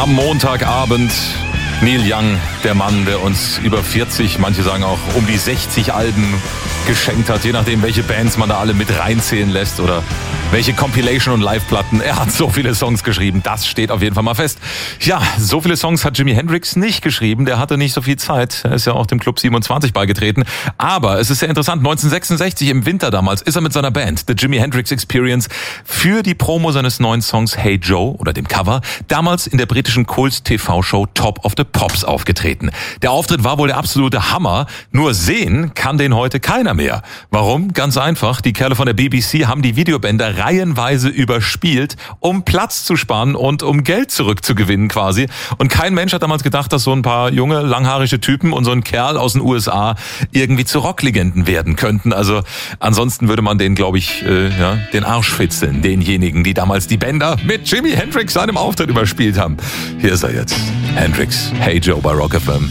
Am Montagabend Neil Young, der Mann, der uns über 40, manche sagen auch um die 60 Alben geschenkt hat, je nachdem, welche Bands man da alle mit reinzählen lässt oder welche Compilation- und Live-Platten. Er hat so viele Songs geschrieben, das steht auf jeden Fall mal fest. Ja, so viele Songs hat Jimi Hendrix nicht geschrieben, der hatte nicht so viel Zeit. Er ist ja auch dem Club 27 beigetreten. Aber es ist sehr interessant, 1966 im Winter damals ist er mit seiner Band, The Jimi Hendrix Experience, für die Promo seines neuen Songs Hey Joe oder dem Cover, damals in der britischen Kult-TV-Show Top of the Pops aufgetreten. Der Auftritt war wohl der absolute Hammer, nur sehen kann den heute keiner mehr. Warum? Ganz einfach, die Kerle von der BBC haben die Videobänder reihenweise überspielt, um Platz zu sparen und um Geld zurückzugewinnen quasi. Und kein Mensch hat damals gedacht, dass so ein paar junge, langhaarige Typen und so ein Kerl aus den USA irgendwie zu Rocklegenden werden könnten. Also ansonsten würde man denen, glaube ich, den Arsch fitzeln, denjenigen, die damals die Bänder mit Jimi Hendrix seinem Auftritt überspielt haben. Hier ist er jetzt, Hendrix, Hey Joe bei Rock FM.